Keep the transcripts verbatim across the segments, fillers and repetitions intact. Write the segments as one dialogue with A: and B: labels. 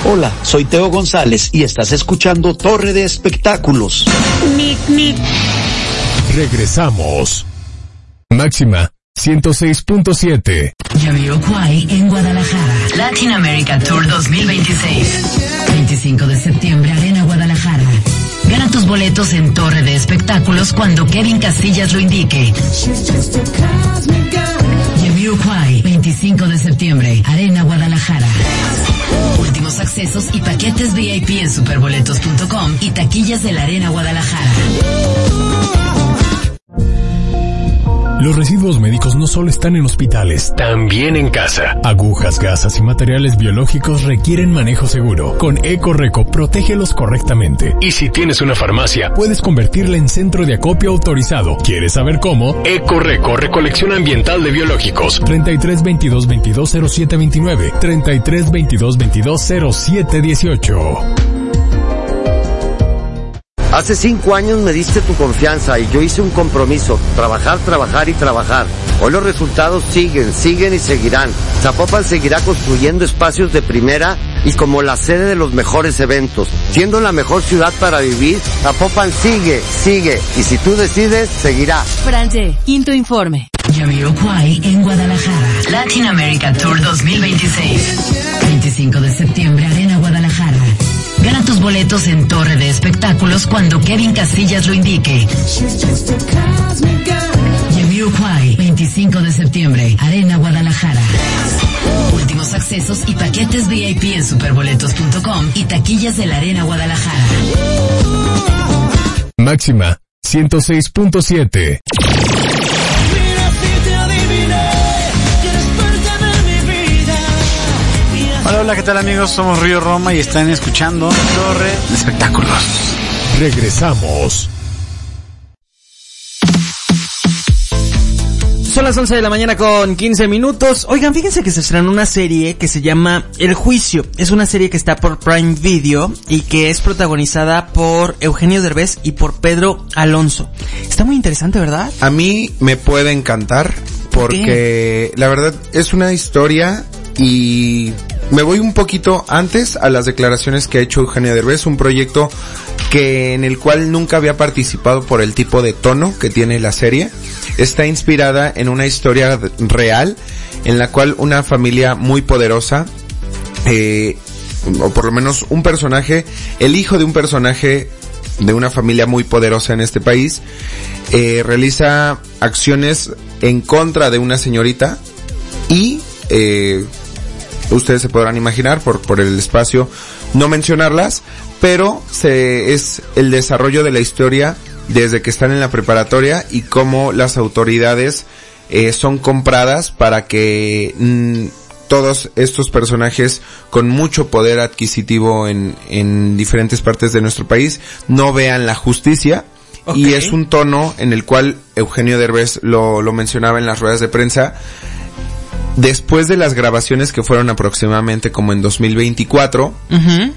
A: Hola, soy Teo González y estás escuchando Torre de Espectáculos.
B: Mic, mic.
C: Regresamos. Máxima ciento seis punto siete.
D: Jamiroquai en Guadalajara. Latin America Tour dos mil veintiséis. veinticinco de septiembre, Arena Guadalajara. Gana tus boletos en Torre de Espectáculos cuando Kevin Casillas lo indique. Jamiroquai, veinticinco de septiembre, Arena Guadalajara. Últimos accesos y paquetes V I P en superboletos punto com y taquillas de la Arena Guadalajara.
C: Los residuos médicos no solo están en hospitales, también en casa. Agujas, gasas y materiales biológicos requieren manejo seguro. Con Ecoreco, protégelos correctamente. Y si tienes una farmacia, puedes convertirla en centro de acopio autorizado. ¿Quieres saber cómo? Ecoreco, recolección ambiental de biológicos. treinta y tres veintidós veintidós cero siete veintinueve, treinta y tres veintidós veintidós cero siete dieciocho.
E: Hace cinco años me diste tu confianza y yo hice un compromiso, trabajar, trabajar y trabajar. Hoy los resultados siguen, siguen y seguirán. Zapopan seguirá construyendo espacios de primera y como la sede de los mejores eventos. Siendo la mejor ciudad para vivir, Zapopan sigue, sigue y si tú decides, seguirá.
F: France, quinto informe.
D: Jamiroquai en Guadalajara. Latin America Tour dos mil veintiséis. veinticinco de septiembre, Arena Guadalajara. Gana tus boletos en Torre de Espectáculos cuando Kevin Casillas lo indique. Jamiroquai, veinticinco de septiembre, Arena Guadalajara. Últimos accesos y paquetes V I P en superboletos punto com y taquillas de la Arena Guadalajara.
C: Máxima ciento seis punto siete.
G: Hola, hola, ¿qué tal amigos? Somos Río Roma y están escuchando Torre de Espectáculos.
C: Regresamos.
H: Son las once de la mañana con quince minutos. Oigan, fíjense que se estrenó una serie que se llama El Juicio. Es una serie que está por Prime Video y que es protagonizada por Eugenio Derbez y por Pedro Alonso. Está muy interesante, ¿verdad?
I: A mí me puede encantar porque la verdad es una historia y me voy un poquito antes a las declaraciones que ha hecho Eugenio Derbez, un proyecto que en el cual nunca había participado por el tipo de tono que tiene la serie. Está inspirada en una historia real en la cual una familia muy poderosa, eh, o por lo menos un personaje, el hijo de un personaje de una familia muy poderosa en este país, eh, realiza acciones en contra de una señorita y eh, ustedes se podrán imaginar por por el espacio no mencionarlas, pero se es el desarrollo de la historia desde que están en la preparatoria y cómo las autoridades eh, son compradas para que mmm, todos estos personajes con mucho poder adquisitivo en en diferentes partes de nuestro país no vean la justicia. Okay. Y es un tono en el cual Eugenio Derbez lo lo mencionaba en las ruedas de prensa. Después de las grabaciones que fueron aproximadamente como en dos mil veinticuatro, uh-huh.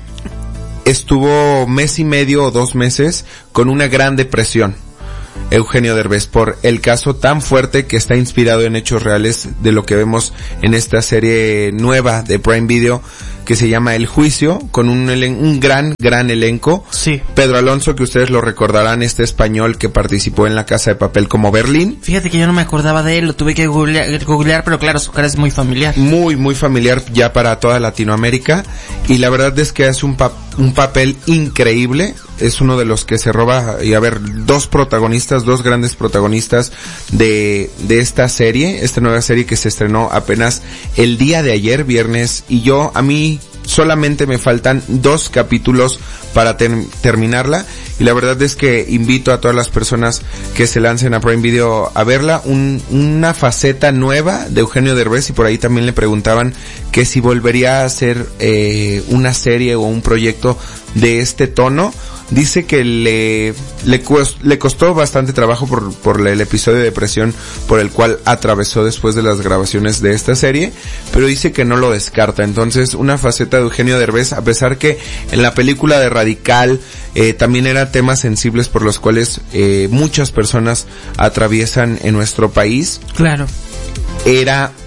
I: estuvo mes y medio o dos meses con una gran depresión, Eugenio Derbez, por el caso tan fuerte que está inspirado en hechos reales de lo que vemos en esta serie nueva de Prime Video que se llama El Juicio, con un, elen- un gran, gran elenco.
H: Sí.
I: Pedro Alonso, que ustedes lo recordarán, este español que participó en La Casa de Papel como Berlín.
H: Fíjate que yo no me acordaba de él, lo tuve que googlear, googlear, pero claro, su cara es muy familiar.
I: Muy, muy familiar ya para toda Latinoamérica. Y la verdad es que hace un, pa- un papel increíble. Es uno de los que se roba, y a ver, dos protagonistas, dos grandes protagonistas de, de esta serie, esta nueva serie que se estrenó apenas el día de ayer, viernes, y yo, a mí, solamente me faltan dos capítulos para ter- terminarla, y la verdad es que invito a todas las personas que se lancen a Prime Video a verla, un, una faceta nueva de Eugenio Derbez, y por ahí también le preguntaban que si volvería a hacer eh, una serie o un proyecto de este tono. Dice que le le, cuest, le costó bastante trabajo por por el episodio de depresión por el cual atravesó después de las grabaciones de esta serie, pero dice que no lo descarta. Entonces, una faceta de Eugenio Derbez, a pesar que en la película de Radical eh, también eran temas sensibles por los cuales eh, muchas personas atraviesan en nuestro país.
H: Claro.
I: Era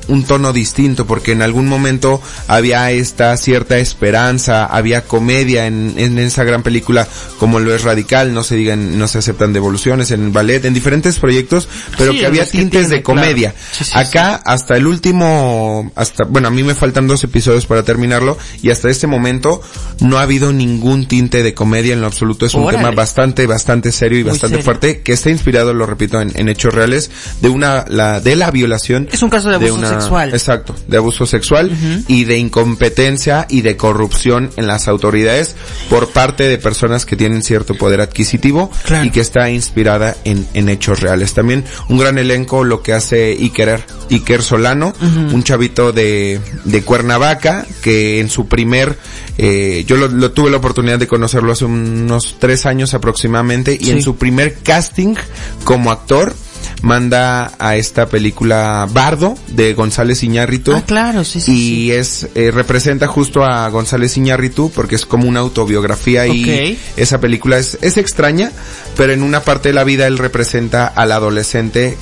I: un tono distinto, porque en algún momento había esta cierta esperanza, había comedia en, en esa gran película, como lo es Radical, no se digan, no se aceptan devoluciones, en Ballet, en diferentes proyectos, pero
H: Sí,
I: que había
H: los que
I: tintes
H: tiene,
I: de comedia.
H: claro. Sí, sí,
I: Acá, hasta el último, hasta, bueno, a mí me faltan dos episodios para terminarlo, y hasta este momento no ha habido ningún tinte de comedia en lo absoluto. Es un
H: Órale.
I: tema bastante, bastante serio y
H: Muy
I: bastante
H: serio.
I: fuerte, que está inspirado, lo repito, en, en hechos reales, de una, la, de la violación.
H: Es un caso de abuso
I: una-
H: sexual.
I: Exacto, de abuso sexual
H: Ujú.
I: y de incompetencia y de corrupción en las autoridades por parte de personas que tienen cierto poder adquisitivo,
H: Claro.
I: y que está inspirada en, en hechos reales. También un gran elenco, lo que hace Iker, Iker Solano,
H: Ujú.
I: un chavito de, de Cuernavaca, que en su primer, eh, yo lo, lo tuve la oportunidad de conocerlo hace unos tres años aproximadamente, y
H: Sí.
I: en su primer casting como actor, manda a esta película Bardo de González Iñárritu.
H: Ah, claro, sí, sí.
I: Y
H: sí.
I: es, eh, representa justo a González Iñárritu, porque es como una autobiografía, y
H: Ok.
I: esa película es, es extraña, pero en una parte de la vida él representa al adolescente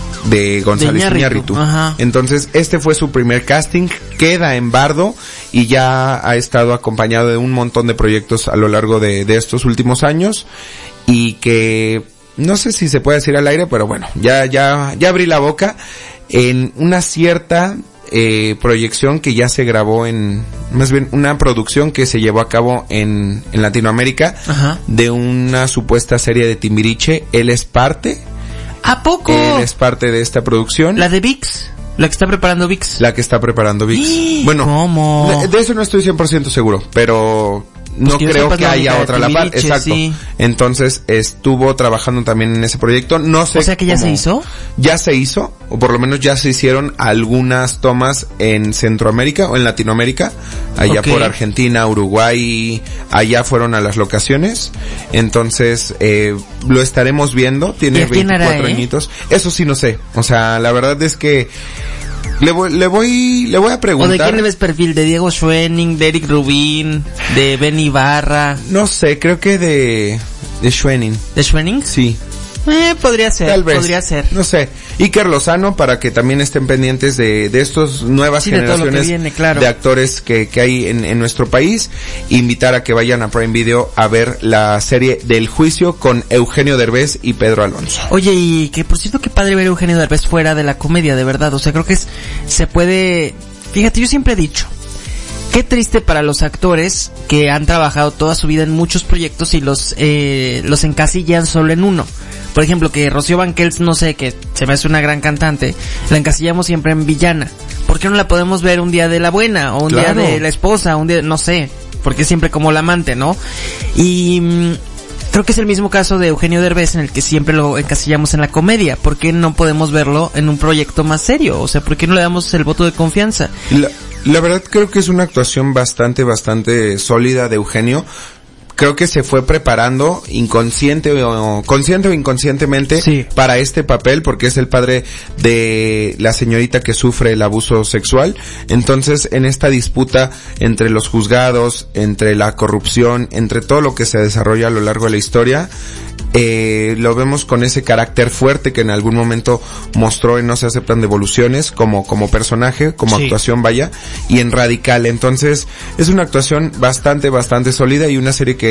I: de González
H: De Iñárritu,
I: Iñárritu.
H: ajá.
I: Entonces, este fue su primer casting, queda en Bardo, y ya ha estado acompañado de un montón de proyectos a lo largo de, de estos últimos años, y que no sé si se puede decir al aire, pero bueno, ya, ya, ya abrí la boca en una cierta eh, proyección que ya se grabó en, más bien una producción que se llevó a cabo en, en Latinoamérica,
H: Ajá.
I: de una supuesta serie de Timbiriche. Él es parte,
H: ¿A poco?
I: él es parte de esta producción.
H: La de VIX. La que está preparando VIX.
I: La que está preparando VIX.
H: ¡Ah!
I: Bueno,
H: ¿Cómo?
I: de, de eso no estoy cien por ciento seguro, pero
H: Pues
I: no
H: que yo
I: creo
H: sepa, es
I: que
H: la
I: haya
H: única de
I: otra a la par.
H: Timbiriche,
I: Exacto.
H: sí.
I: Entonces estuvo trabajando también en ese proyecto. No sé.
H: O sea que ya
I: cómo-
H: se hizo.
I: Ya se hizo, o por lo menos ya se hicieron algunas tomas en Centroamérica o en Latinoamérica, allá
H: Ok.
I: por Argentina, Uruguay, allá fueron a las locaciones. Entonces, eh, lo estaremos viendo.
H: ¿Y
I: Tiene
H: a quién hará,
I: veinticuatro
H: eh?
I: añitos. Eso sí no sé. O sea, la verdad es que le voy, le voy, le voy a
H: ¿O
I: preguntar.
H: de quién ves perfil? ¿De Diego Schwenning, de Eric Rubin, de Ben Ibarra?
I: No sé, creo que de, de Schwenning.
H: ¿De Schwenning?
I: Sí.
H: Eh, podría ser,
I: Tal vez.
H: podría ser.
I: No sé. Iker Lozano, para que también estén pendientes de, de estos nuevas
H: Sí, de todo lo que
I: generaciones
H: viene, claro.
I: de actores que, que hay en, en nuestro país. Invitar a que vayan a Prime Video a ver la serie del Juicio con Eugenio Derbez y Pedro Alonso.
H: Oye, y que por cierto, qué padre ver a Eugenio Derbez fuera de la comedia, de verdad. O sea, creo que es, se puede, fíjate, yo siempre he dicho, qué triste para los actores que han trabajado toda su vida en muchos proyectos y los, eh, los encasillan solo en uno. Por ejemplo, que Rocío Banquels, no sé, que se me hace una gran cantante, la encasillamos siempre en villana. ¿Por qué no la podemos ver un día de la buena? O un
I: Claro.
H: día de la esposa, un día, no sé, porque es siempre como la amante, ¿no? Y mm, creo que es el mismo caso de Eugenio Derbez, en el que siempre lo encasillamos en la comedia. ¿Por qué no podemos verlo en un proyecto más serio? O sea, ¿por qué no le damos el voto de confianza?
I: La, la verdad creo que es una actuación bastante, bastante sólida de Eugenio. Creo que se fue preparando inconsciente o consciente o inconscientemente
H: Sí.
I: para este papel, porque es el padre de la señorita que sufre el abuso sexual. Entonces, en esta disputa entre los juzgados, entre la corrupción, entre todo lo que se desarrolla a lo largo de la historia, eh, lo vemos con ese carácter fuerte que en algún momento mostró en No se aceptan devoluciones como como personaje, como
H: Sí.
I: actuación vaya, y en Radical. Entonces, es una actuación bastante, bastante sólida y una serie que